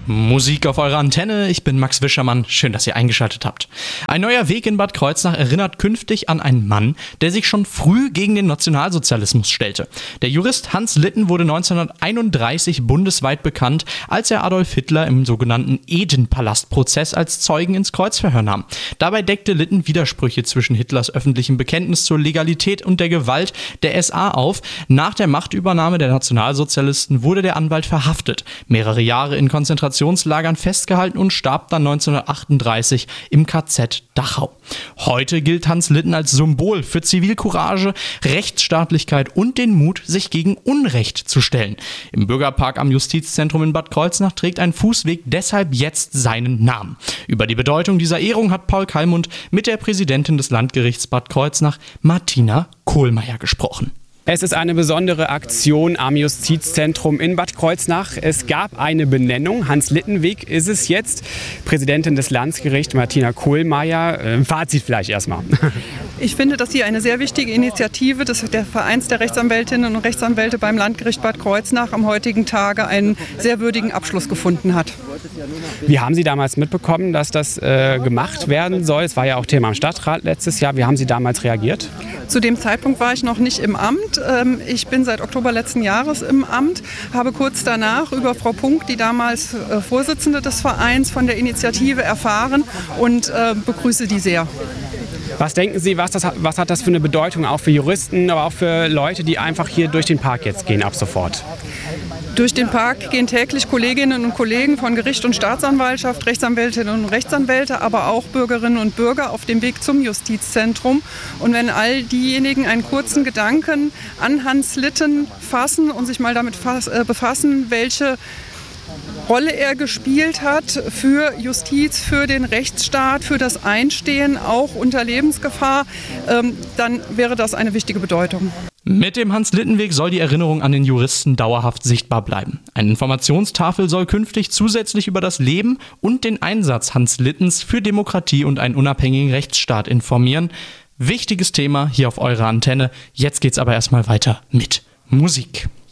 Musik auf eurer Antenne, ich bin Max Wischermann, schön, dass ihr eingeschaltet habt. Ein neuer Weg in Bad Kreuznach erinnert künftig an einen Mann, der sich schon früh gegen den Nationalsozialismus stellte. Der Jurist Hans Litten wurde 1931 bundesweit bekannt, als er Adolf Hitler im sogenannten Eden-Palast-Prozess als Zeugen ins Kreuzverhör nahm. Dabei deckte Litten Widersprüche zwischen Hitlers öffentlichem Bekenntnis zur Legalität und der Gewalt der SA auf. Nach der Machtübernahme der Nationalsozialisten wurde der Anwalt verhaftet, mehrere Jahre in Konzentrationslagern festgehalten und starb dann 1938 im KZ Dachau. Heute gilt Hans Litten als Symbol für Zivilcourage, Rechtsstaatlichkeit und den Mut, sich gegen Unrecht zu stellen. Im Bürgerpark am Justizzentrum in Bad Kreuznach trägt ein Fußweg deshalb jetzt seinen Namen. Über die Bedeutung dieser Ehrung hat Paul Kallmund mit der Präsidentin des Landgerichts Bad Kreuznach, Martina Kohlmeier, gesprochen. Es ist eine besondere Aktion am Justizzentrum in Bad Kreuznach. Es gab eine Benennung. Hans-Litten-Weg ist es jetzt. Präsidentin des Landgerichts Martina Kohlmeier. Fazit vielleicht erstmal. Ich finde, dass hier eine sehr wichtige Initiative des Vereins der Rechtsanwältinnen und Rechtsanwälte beim Landgericht Bad Kreuznach am heutigen Tage einen sehr würdigen Abschluss gefunden hat. Wie haben Sie damals mitbekommen, dass das gemacht werden soll? Es war ja auch Thema im Stadtrat letztes Jahr. Wie haben Sie damals reagiert? Zu dem Zeitpunkt war ich noch nicht im Amt. Ich bin seit Oktober letzten Jahres im Amt, habe kurz danach über Frau Punk, die damals Vorsitzende des Vereins, von der Initiative erfahren und begrüße die sehr. Was denken Sie, was hat das für eine Bedeutung auch für Juristen, aber auch für Leute, die einfach hier durch den Park jetzt gehen ab sofort? Durch den Park gehen täglich Kolleginnen und Kollegen von Gericht und Staatsanwaltschaft, Rechtsanwältinnen und Rechtsanwälte, aber auch Bürgerinnen und Bürger auf dem Weg zum Justizzentrum. Und wenn all diejenigen einen kurzen Gedanken an Hans Litten fassen und sich mal damit befassen, welche Rolle er gespielt hat für Justiz, für den Rechtsstaat, für das Einstehen auch unter Lebensgefahr, dann wäre das eine wichtige Bedeutung. Mit dem Hans-Litten-Weg soll die Erinnerung an den Juristen dauerhaft sichtbar bleiben. Eine Informationstafel soll künftig zusätzlich über das Leben und den Einsatz Hans Littens für Demokratie und einen unabhängigen Rechtsstaat informieren. Wichtiges Thema hier auf eurer Antenne. Jetzt geht's aber erstmal weiter mit Musik.